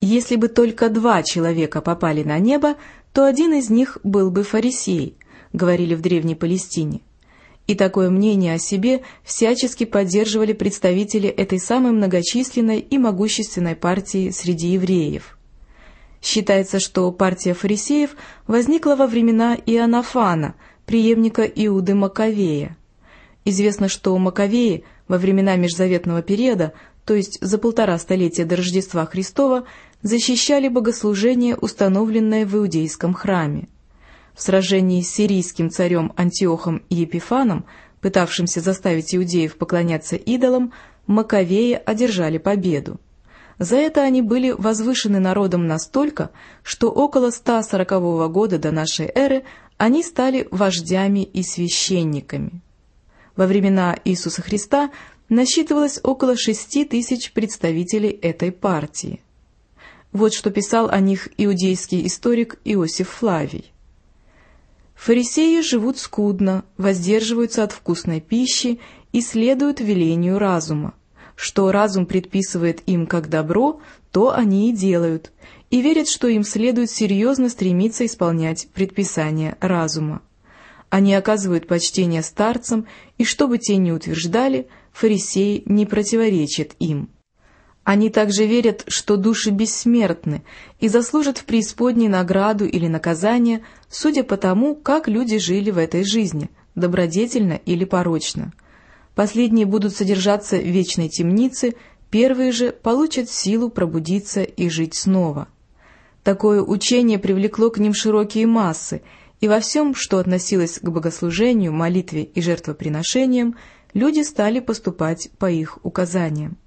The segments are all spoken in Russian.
Если бы только 2 человека попали на небо, то один из них был бы фарисей, говорили в Древней Палестине. И такое мнение о себе всячески поддерживали представители этой самой многочисленной и могущественной партии среди евреев. Считается, что партия фарисеев возникла во времена Иоаннафана, преемника Иуды Маккавея. Известно, что Маккавеи во времена межзаветного периода, то есть за 1,5 столетия до Рождества Христова, защищали богослужение, установленное в иудейском храме. В сражении с сирийским царем Антиохом и Епифаном, пытавшимся заставить иудеев поклоняться идолам, Маккавеи одержали победу. За это они были возвышены народом настолько, что около 140 года до нашей эры они стали вождями и священниками. Во времена Иисуса Христа насчитывалось около 6000 представителей этой партии. Вот что писал о них иудейский историк Иосиф Флавий. «Фарисеи живут скудно, воздерживаются от вкусной пищи и следуют велению разума. Что разум предписывает им как добро, то они и делают, и верят, что им следует серьезно стремиться исполнять предписания разума. Они оказывают почтение старцам, и что бы те ни утверждали, фарисеи не противоречат им. Они также верят, что души бессмертны и заслужат в преисподней награду или наказание, судя по тому, как люди жили в этой жизни, добродетельно или порочно. Последние будут содержаться в вечной темнице, первые же получат силу пробудиться и жить снова». Такое учение привлекло к ним широкие массы, и во всем, что относилось к богослужению, молитве и жертвоприношениям, люди стали поступать по их указаниям.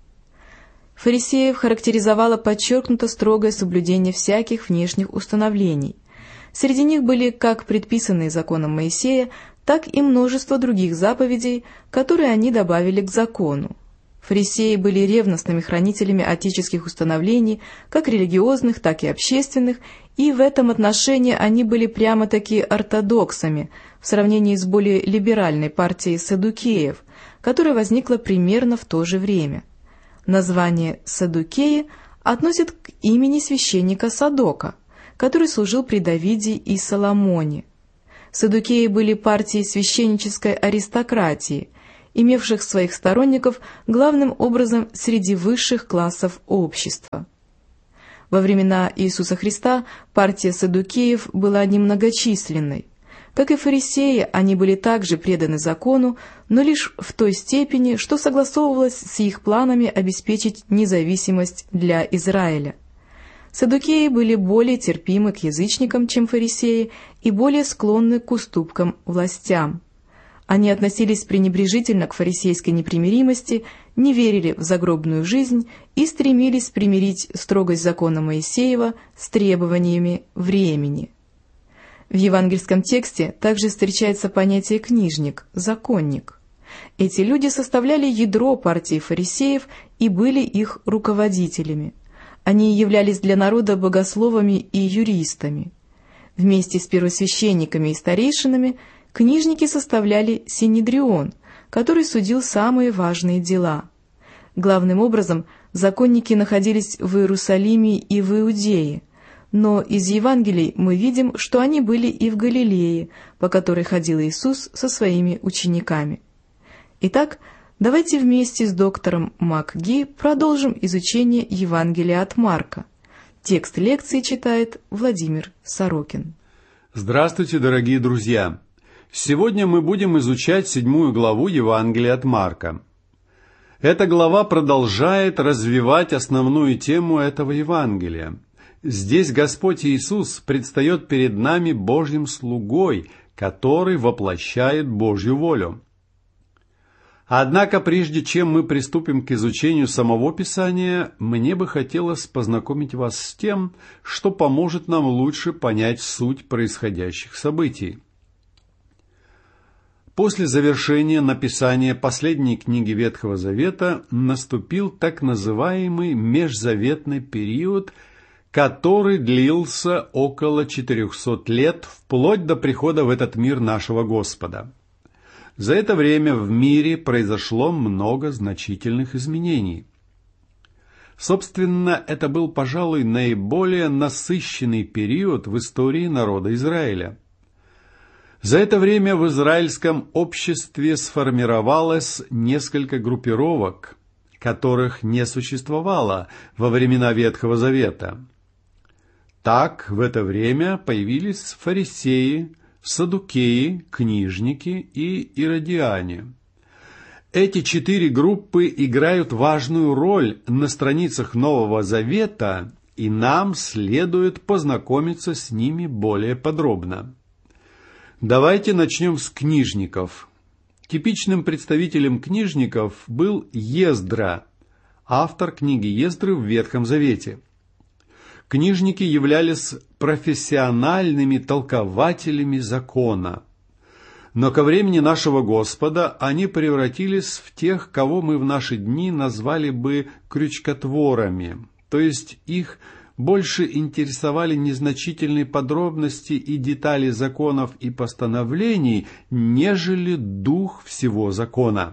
Фарисеев характеризовало подчеркнуто строгое соблюдение всяких внешних установлений. Среди них были как предписанные законом Моисея, так и множество других заповедей, которые они добавили к закону. Фарисеи были ревностными хранителями отеческих установлений, как религиозных, так и общественных, и в этом отношении они были прямо-таки ортодоксами в сравнении с более либеральной партией саддукеев, которая возникла примерно в то же время. Название «саддукеи» относят к имени священника Садока, который служил при Давиде и Соломоне. Саддукеи были партией священнической аристократии, имевших своих сторонников главным образом среди высших классов общества. Во времена Иисуса Христа партия саддукеев была немногочисленной. Как и фарисеи, они были также преданы закону, но лишь в той степени, что согласовывалось с их планами обеспечить независимость для Израиля. Саддукеи были более терпимы к язычникам, чем фарисеи, и более склонны к уступкам властям. Они относились пренебрежительно к фарисейской непримиримости, не верили в загробную жизнь и стремились примирить строгость закона Моисеева с требованиями времени. В евангельском тексте также встречается понятие «книжник», «законник». Эти люди составляли ядро партии фарисеев и были их руководителями. Они являлись для народа богословами и юристами. Вместе с первосвященниками и старейшинами книжники составляли синедрион, который судил самые важные дела. Главным образом, законники находились в Иерусалиме и в Иудее, но из Евангелий мы видим, что они были и в Галилее, по которой ходил Иисус со своими учениками. Итак, давайте вместе с доктором МакГи продолжим изучение Евангелия от Марка. Текст лекции читает Владимир Сорокин. Здравствуйте, дорогие друзья! Сегодня мы будем изучать 7 главу Евангелия от Марка. Эта глава продолжает развивать основную тему этого Евангелия. Здесь Господь Иисус предстает перед нами Божьим слугой, который воплощает Божью волю. Однако, прежде чем мы приступим к изучению самого Писания, мне бы хотелось познакомить вас с тем, что поможет нам лучше понять суть происходящих событий. После завершения написания последней книги Ветхого Завета наступил так называемый межзаветный период, который длился около 400 лет, вплоть до прихода в этот мир нашего Господа. За это время в мире произошло много значительных изменений. Собственно, это был, пожалуй, наиболее насыщенный период в истории народа Израиля. За это время в израильском обществе сформировалось несколько группировок, которых не существовало во времена Ветхого Завета. Так, в это время появились фарисеи, саддукеи, книжники и иродиане. Эти 4 группы играют важную роль на страницах Нового Завета, и нам следует познакомиться с ними более подробно. Давайте начнем с книжников. Типичным представителем книжников был Ездра, автор книги Ездры в Ветхом Завете. Книжники являлись профессиональными толкователями закона. Но ко времени нашего Господа они превратились в тех, кого мы в наши дни назвали бы крючкотворами, то есть их больше интересовали незначительные подробности и детали законов и постановлений, нежели дух всего закона.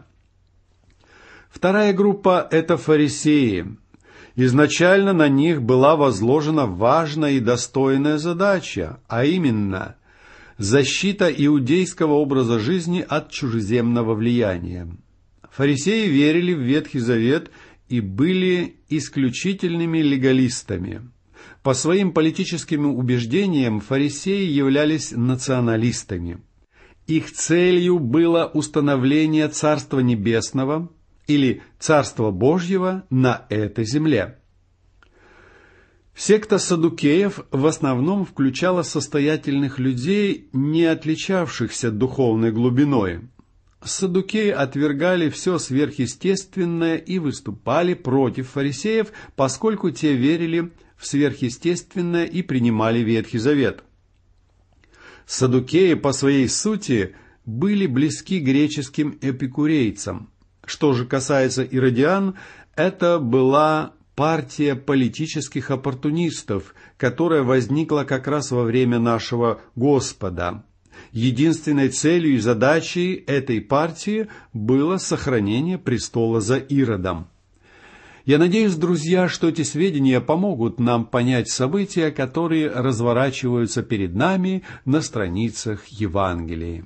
Вторая группа – это фарисеи. Изначально на них была возложена важная и достойная задача, а именно защита иудейского образа жизни от чужеземного влияния. Фарисеи верили в Ветхий Завет и были исключительными легалистами. По своим политическим убеждениям фарисеи являлись националистами. Их целью было установление Царства Небесного или Царства Божьего на этой земле. Секта саддукеев в основном включала состоятельных людей, не отличавшихся духовной глубиной. Саддукеи отвергали все сверхъестественное и выступали против фарисеев, поскольку те верили в сверхъестественное и принимали Ветхий Завет. Саддукеи по своей сути были близки греческим эпикурейцам. Что же касается иродиан, это была партия политических оппортунистов, которая возникла как раз во время нашего Господа. Единственной целью и задачей этой партии было сохранение престола за Иродом. Я надеюсь, друзья, что эти сведения помогут нам понять события, которые разворачиваются перед нами на страницах Евангелия.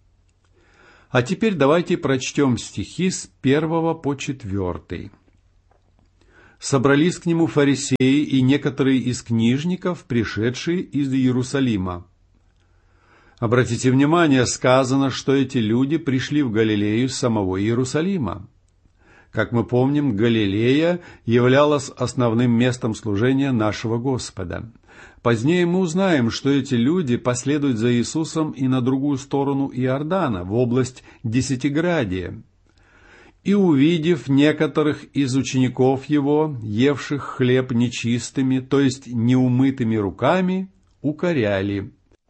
А теперь давайте прочтем стихи с 1 по 4. «Собрались к нему фарисеи и некоторые из книжников, пришедшие из Иерусалима». Обратите внимание, сказано, что эти люди пришли в Галилею с самого Иерусалима. Как мы помним, Галилея являлась основным местом служения нашего Господа. Позднее мы узнаем, что эти люди последуют за Иисусом и на другую сторону Иордана, в область Десятиградия. И, увидев некоторых из учеников его, евших хлеб нечистыми, то есть неумытыми руками, укоряли.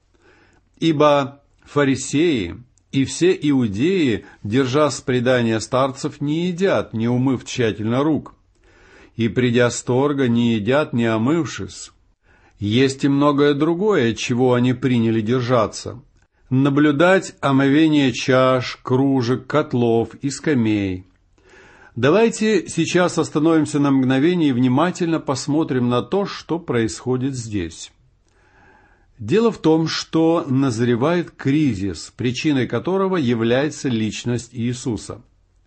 Ибо фарисеи и все иудеи, держась предания старцев, не едят, не умыв тщательно рук, и, придя с торга, не едят, не омывшись. Есть и многое другое, чего они приняли держаться. Наблюдать омовение чаш, кружек, котлов и скамей. Давайте сейчас остановимся на мгновение и внимательно посмотрим на то, что происходит здесь. Дело в том, что назревает кризис, причиной которого является личность Иисуса.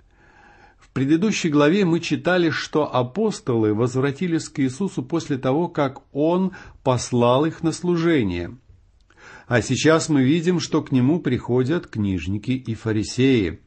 В предыдущей главе мы читали, что апостолы возвратились к Иисусу после того, как Он послал их на служение. А сейчас мы видим, что к Нему приходят книжники и фарисеи.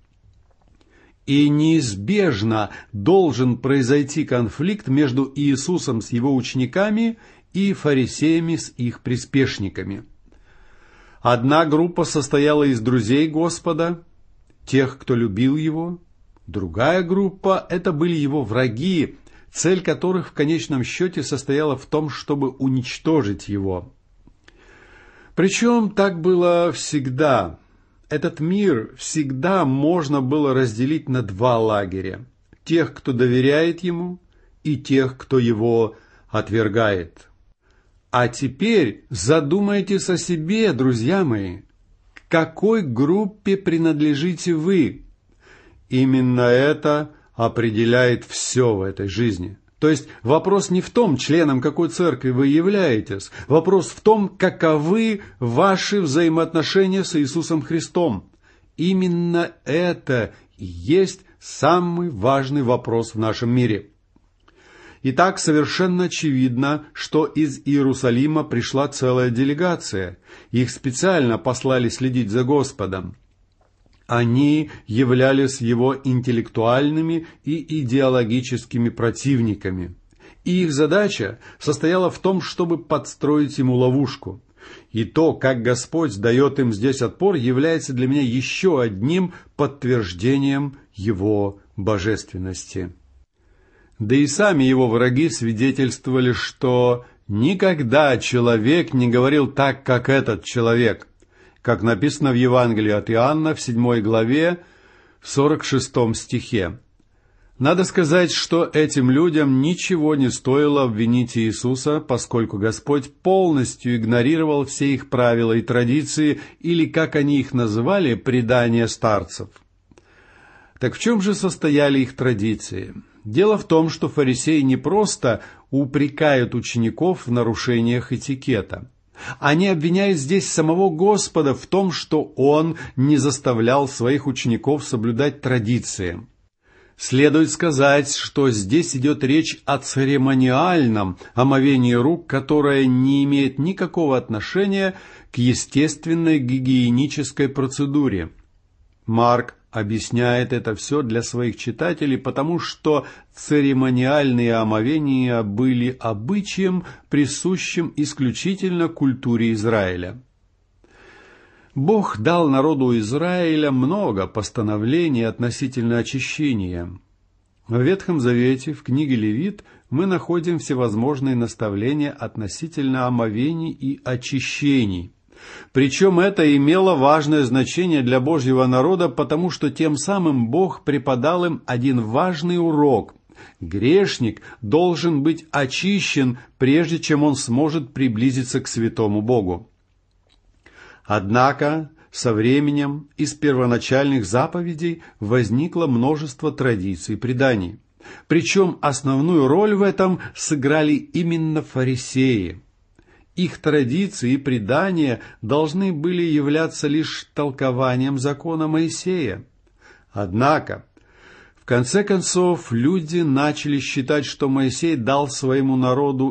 И неизбежно должен произойти конфликт между Иисусом с Его учениками и фарисеями с их приспешниками. Одна группа состояла из друзей Господа, тех, кто любил Его. Другая группа – это были Его враги, цель которых в конечном счете состояла в том, чтобы уничтожить Его. Причем так было всегда. Этот мир всегда можно было разделить на 2 лагеря. Тех, кто доверяет Ему, и тех, кто Его отвергает. А теперь задумайтесь о себе, друзья мои. К какой группе принадлежите вы? Именно это определяет все в этой жизни. То есть вопрос не в том, членом какой церкви вы являетесь. Вопрос в том, каковы ваши взаимоотношения с Иисусом Христом. Именно это и есть самый важный вопрос в нашем мире. Итак, совершенно очевидно, что из Иерусалима пришла целая делегация. Их специально послали следить за Господом. Они являлись его интеллектуальными и идеологическими противниками. И их задача состояла в том, чтобы подстроить ему ловушку. И то, как Господь дает им здесь отпор, является для меня еще одним подтверждением его божественности. Да и сами его враги свидетельствовали, что никогда человек не говорил так, как этот человек, как написано в Евангелии от Иоанна в 7 главе, в 46 стихе. Надо сказать, что этим людям ничего не стоило обвинить Иисуса, поскольку Господь полностью игнорировал все их правила и традиции, или, как они их называли, предания старцев. Так в чем же состояли их традиции? Дело в том, что фарисеи не просто упрекают учеников в нарушениях этикета. Они обвиняют здесь самого Господа в том, что Он не заставлял своих учеников соблюдать традиции. Следует сказать, что здесь идет речь о церемониальном омовении рук, которое не имеет никакого отношения к естественной гигиенической процедуре. Марк объясняет это все для своих читателей, потому что церемониальные омовения были обычаем, присущим исключительно культуре Израиля. Бог дал народу Израиля много постановлений относительно очищения. В Ветхом Завете, в книге Левит, мы находим всевозможные наставления относительно омовений и очищений. Причем это имело важное значение для Божьего народа, потому что тем самым Бог преподал им один важный урок. Грешник должен быть очищен, прежде чем он сможет приблизиться к святому Богу. Однако, со временем из первоначальных заповедей возникло множество традиций и преданий. Причем основную роль в этом сыграли именно фарисеи. Их традиции и предания должны были являться лишь толкованием закона Моисея. Однако, в конце концов, люди начали считать, что Моисей дал своему народу